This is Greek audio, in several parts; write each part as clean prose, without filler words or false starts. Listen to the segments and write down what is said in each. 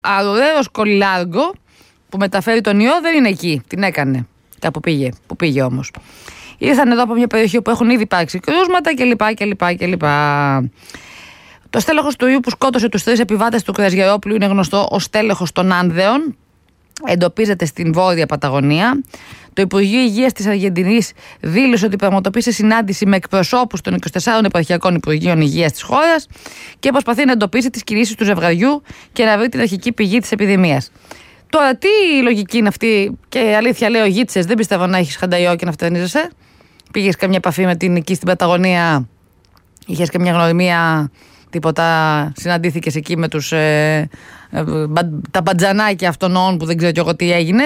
Αρουραίος Κολάργο που μεταφέρει τον ιό δεν είναι εκεί. Την έκανε. Κάπου πήγε. Πού πήγε όμως? Ήρθαν εδώ από μια περιοχή όπου έχουν ήδη υπάρξει κρούσματα κλπ. Το στέλεχος του ιού που σκότωσε τους 3 επιβάτες του κρουαζιερόπλου είναι γνωστό ως στέλεχος των Άνδεων. Εντοπίζεται στην Βόρεια Παταγωνία. Το Υπουργείο Υγείας της Αργεντινής δήλωσε ότι πραγματοποίησε συνάντηση με εκπροσώπους των 24 επαρχιακών Υπουργείων Υγείας της χώρας και προσπαθεί να εντοπίσει τις κινήσεις του ζευγαριού και να βρει την αρχική πηγή της επιδημίας. Τώρα, τι λογική είναι αυτή? Και αλήθεια λέω, Γίτσες, δεν πιστεύω να έχεις χανταϊό και να φτερνίζεσαι. Πήγες καμιά επαφή με την εκεί στην Παταγωνία? Είχες καμιά γνωριμία? Τίποτα? Συναντήθηκες εκεί με τους τα μπατζανάκια αυτών που δεν ξέρω κι εγώ τι έγινε?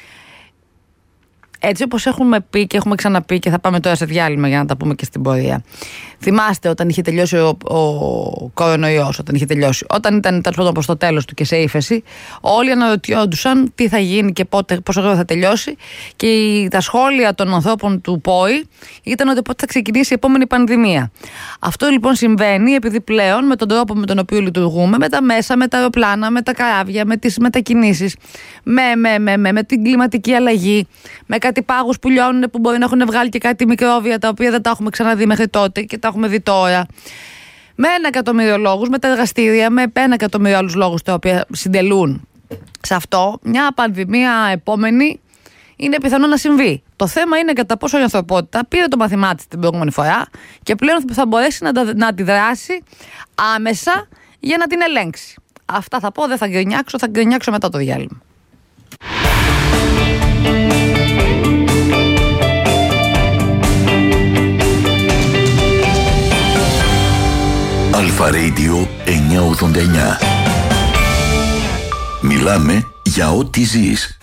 Έτσι όπως έχουμε πει και έχουμε ξαναπεί, και θα πάμε τώρα σε διάλειμμα για να τα πούμε και στην πορεία. Θυμάστε όταν είχε τελειώσει ο κορονοϊός, όταν ήταν προς το τέλος του και σε ύφεση, όλοι αναρωτιόντουσαν τι θα γίνει και πότε, πόσο γρήγορα θα τελειώσει, και τα σχόλια των ανθρώπων του ΠΟΗ ήταν ότι πότε θα ξεκινήσει η επόμενη πανδημία. Αυτό λοιπόν συμβαίνει επειδή πλέον με τον τρόπο με τον οποίο λειτουργούμε, με τα μέσα, με τα αεροπλάνα, με τα καράβια, με τις μετακινήσεις, με την κλιματική αλλαγή, με κάτι πάγους που λιώνουν, που μπορεί να έχουν βγάλει και κάτι μικρόβια τα οποία δεν τα έχουμε ξαναδεί μέχρι τότε και τα έχουμε δει τώρα. Με 1 εκατομμύριο λόγους, με τα εργαστήρια, με 1 εκατομμύριο άλλους λόγους τα οποία συντελούν σε αυτό, μια πανδημία επόμενη είναι πιθανό να συμβεί. Το θέμα είναι κατά πόσο η ανθρωπότητα πήρε το μαθημά της την προηγούμενη φορά και πλέον θα μπορέσει να αντιδράσει άμεσα για να την ελέγξει. Αυτά θα πω, δεν θα γκρινιάξω, θα γκρινιάξω μετά το διάλειμμα. Αλφα Radio 989. Μιλάμε για ό,τι ζεις.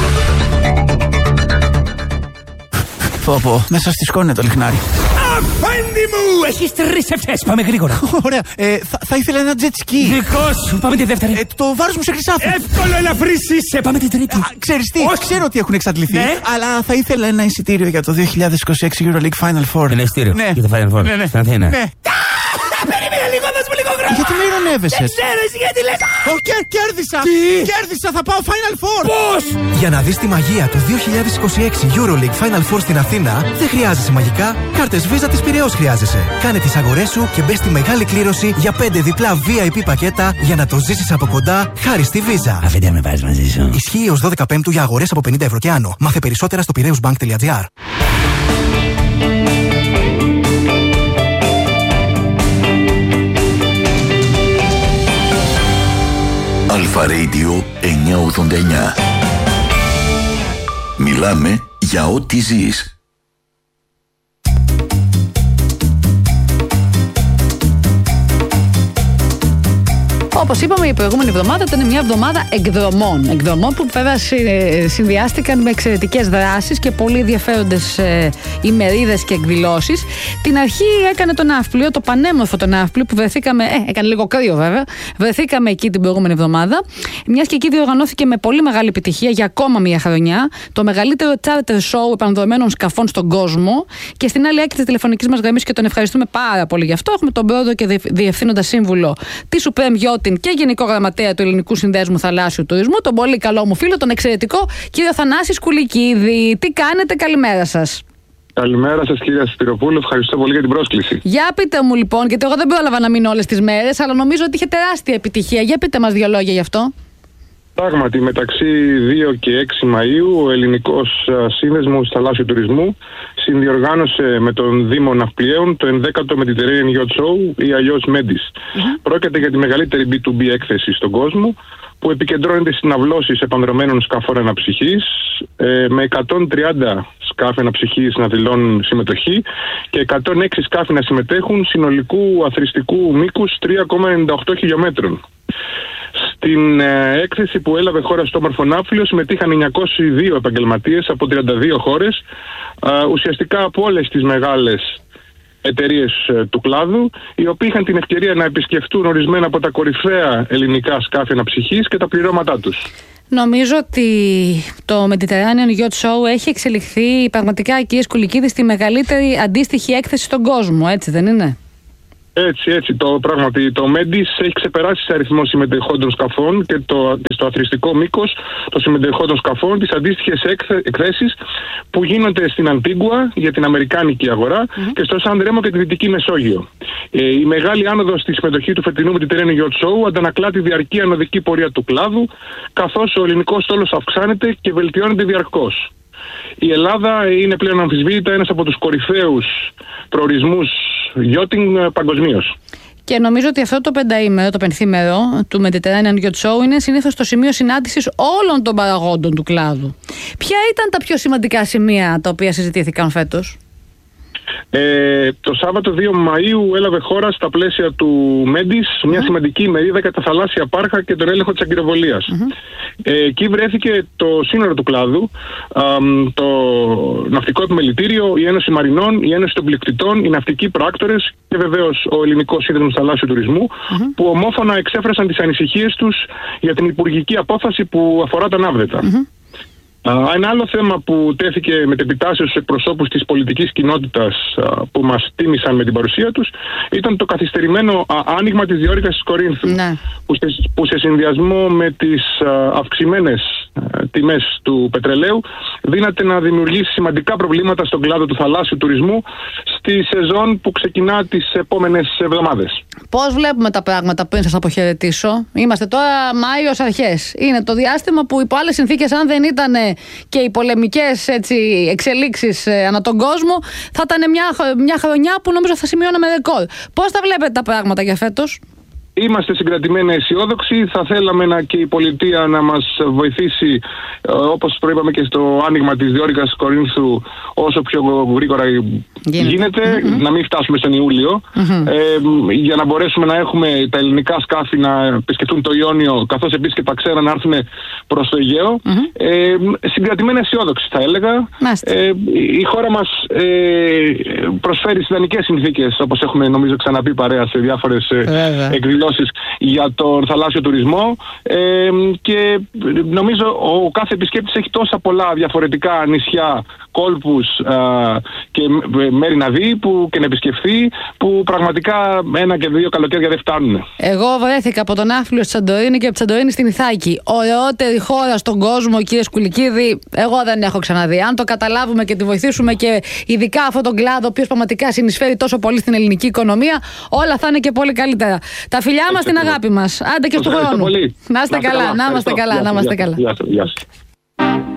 Πω, μέσα στη σκόνη το λιχνάρι. Αφέντη μου! Έχεις 3 ευτές, πάμε γρήγορα. Ωραία, θα ήθελα ένα jet ski. Δικό σου, πάμε τη δεύτερη. Το βάρος μου σε χρυσάφι. Εύκολο, ελαφρύς είσαι, πάμε την τρίτη. Ξέρεις τι, ξέρω ότι έχουν εξαντληθεί, ναι, αλλά θα ήθελα ένα εισιτήριο για το 2026 EuroLeague Final Four. Ένα εισιτήριο, ναι, για το Final Four, ναι, στην Αθήνα. Ναι. Περίμενε λίγο, δώσ' μου λίγο χρόνο. Γιατί με ειρωνεύεσαι? Δεν ξέρω, εσύ γιατί λες. Κέρδισα! Τι? Κέρδισα, θα πάω Final Four! Πώς? Για να δεις τη μαγεία του 2026 EuroLeague Final Four στην Αθήνα, δεν χρειάζεσαι μαγικά, κάρτες Visa της Πειραιώς χρειάζεσαι. Κάνε τις αγορές σου και μπες στη μεγάλη κλήρωση για 5 διπλά VIP πακέτα για να το ζήσεις από κοντά χάρη στη Visa. Αφέντε με πάρεις μαζί σου. Ισχύει ως 12 Πέμπτου για αγορές από 50 ευρώ και άνω. Μάθε περισσότερα στο piraeusbank.gr. Αλφα Radio 989. Μιλάμε για ό,τι ζεις. Όπως είπαμε, η προηγούμενη εβδομάδα ήταν μια εβδομάδα εκδρομών. Εκδρομών που βέβαια συνδυάστηκαν με εξαιρετικές δράσεις και πολύ ενδιαφέροντες ημερίδες και εκδηλώσεις. Την αρχή έκανε το ναύπλιο, το πανέμορφο το ναύπλιο που βρεθήκαμε. Έκανε λίγο κρύο βέβαια. Βρεθήκαμε εκεί την προηγούμενη εβδομάδα. Μιας και εκεί διοργανώθηκε με πολύ μεγάλη επιτυχία για ακόμα μια χρονιά το μεγαλύτερο charter show επανδρομένων σκαφών στον κόσμο. Και στην άλλη άκρη της τηλεφωνικής μας γραμμής, και τον ευχαριστούμε πάρα πολύ γι' αυτό, έχουμε τον πρόεδρο και διευθύνοντα σύμβουλο της Supreme Yachting και Γενικό Γραμματέα του Ελληνικού Συνδέσμου Θαλάσσιου Τουρισμού, τον πολύ καλό μου φίλο, τον εξαιρετικό κύριο Θανάση Σκουλικίδη. Τι κάνετε, καλημέρα σας. Καλημέρα σας, κυρία Σπυροπούλου, ευχαριστώ πολύ για την πρόσκληση. Για πείτε μου λοιπόν, γιατί εγώ δεν πρόλαβα να μείνω όλες τις μέρες, αλλά νομίζω ότι είχε τεράστια επιτυχία. Για πείτε μας 2 λόγια γι' αυτό. Πράγματι, μεταξύ 2 και 6 Μαΐου, ο Ελληνικός Σύνδεσμος Θαλάσσιου Τουρισμού συνδιοργάνωσε με τον Δήμο Ναυπλιαίων το 11ο Mediterranean Yacht Show, ή αλλιώς MEDIS. Πρόκειται για τη μεγαλύτερη B2B έκθεση στον κόσμο, που επικεντρώνεται στις ναυλώσεις επανδρομένων σκαφών αναψυχής, με 130 σκάφη αναψυχής να δηλώνουν συμμετοχή και 106 σκάφη να συμμετέχουν, συνολικού αθροιστικού μήκους 3,98 χιλιόμετρων. Στην έκθεση που έλαβε χώρα στο όμορφο Ναύπλιο συμμετείχαν 902 επαγγελματίες από 32 χώρες, ουσιαστικά από όλες τις μεγάλες εταιρείες του κλάδου, οι οποίοι είχαν την ευκαιρία να επισκεφτούν ορισμένα από τα κορυφαία ελληνικά σκάφη αναψυχής και τα πληρώματά τους. Νομίζω ότι το Mediterranean Yacht Show έχει εξελιχθεί πραγματικά, κύριε Σκουλικίδη, στη μεγαλύτερη αντίστοιχη έκθεση στον κόσμο, έτσι δεν είναι? Έτσι. Πράγματι, το Μέντις έχει ξεπεράσει σε αριθμό συμμετεχόντων σκαφών και στο αθροιστικό μήκος των συμμετεχόντων σκαφών τις αντίστοιχες εκθέσεις που γίνονται στην Αντίγκουα για την αμερικάνικη αγορά και στο Σαν Ρέμο και τη Δυτική Μεσόγειο. Η μεγάλη άνοδος στη συμμετοχή του φετινού Mediterranean Yacht Show αντανακλά τη διαρκή ανωδική πορεία του κλάδου, καθώς ο ελληνικός στόλος αυξάνεται και βελτιώνεται διαρκώς. Η Ελλάδα είναι πλέον αμφισβήτητα ένας από τους κορυφαίους προορισμούς yachting παγκοσμίως. Και νομίζω ότι αυτό το πενταήμερο, το πενθήμερο του Mediterranean Yacht Show είναι συνήθως το σημείο συνάντησης όλων των παραγόντων του κλάδου. Ποια ήταν τα πιο σημαντικά σημεία τα οποία συζητήθηκαν φέτος? Το Σάββατο 2 Μαΐου έλαβε χώρα στα πλαίσια του Μέντις μια σημαντική ημερίδα για τα θαλάσσια πάρκα και τον έλεγχο της αγκυροβολίας. Εκεί βρέθηκε το σύνολο του κλάδου, το Ναυτικό Επιμελητήριο, η Ένωση Μαρινών, η Ένωση των Πλειοκτητών, οι ναυτικοί πράκτορες και βεβαίως ο Ελληνικός Σύνδεσμος Θαλάσσιου Τουρισμού, που ομόφωνα εξέφρασαν τις ανησυχίες τους για την υπουργική απόφαση που αφορά τα ναύδετα. Ένα άλλο θέμα που τέθηκε μετεπιτάσεως στους εκπροσώπους της πολιτικής κοινότητας που μας τίμησαν με την παρουσία τους ήταν το καθυστερημένο άνοιγμα της διόρυγας της Κορίνθου, που σε συνδυασμό με τις αυξημένες τιμές του πετρελαίου δύναται να δημιουργήσει σημαντικά προβλήματα στον κλάδο του θαλάσσιου τουρισμού στη σεζόν που ξεκινά τις επόμενες εβδομάδες. Πώς βλέπουμε τα πράγματα πριν σας αποχαιρετήσω? Είμαστε τώρα Μάιος αρχές. Είναι το διάστημα που υπό άλλες συνθήκες, αν δεν ήταν και οι πολεμικές εξελίξεις ανά τον κόσμο, θα ήταν μια χρονιά που νομίζω θα σημειώναμε ρεκόρ. Πώς τα βλέπετε τα πράγματα για φέτος? Είμαστε συγκρατημένοι αισιόδοξοι. Θα θέλαμε και η πολιτεία να μας βοηθήσει, όπως προείπαμε και στο άνοιγμα της διόρυγας Κορίνθου, όσο πιο γρήγορα γίνεται, να μην φτάσουμε στον Ιούλιο, για να μπορέσουμε να έχουμε τα ελληνικά σκάφη να επισκεφτούν το Ιόνιο, καθώς επίσης και τα ξένα να έρθουν προς το Αιγαίο. Συγκρατημένοι αισιόδοξοι θα έλεγα. Η χώρα μας προσφέρει ιδανικές συνθήκες, όπως έχουμε νομίζω ξαναπεί παρέα σε διάφορες εκδηλώσεις για τον θαλάσσιο τουρισμό, και νομίζω ο κάθε επισκέπτης έχει τόσα πολλά διαφορετικά νησιά, κόλπους και μέρη να δει και να επισκεφθεί, που πραγματικά 1 και 2 καλοκαίρια δεν φτάνουν. Εγώ βρέθηκα από τον Άφλιο στη Σαντορίνη και από τη Σαντορίνη στην Ιθάκη. Ωραιότερη χώρα στον κόσμο, κύριε Σκουλικίδη, εγώ δεν έχω ξαναδεί. Αν το καταλάβουμε και τη βοηθήσουμε, και ειδικά αυτόν τον κλάδο, ο οποίος πραγματικά συνεισφέρει τόσο πολύ στην ελληνική οικονομία, όλα θα είναι και πολύ καλύτερα. Τα φιλιά μας, την αγάπη μας. Άντε και στον χρόνο. Να είστε καλά, να είμαστε καλά. Γεια σας.